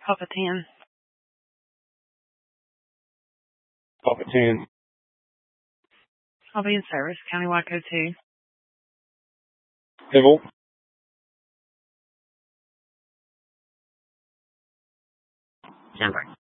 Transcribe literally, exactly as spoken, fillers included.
Papa ten. Papa ten. I'll be in service. County Waco two. Civil. Jumper.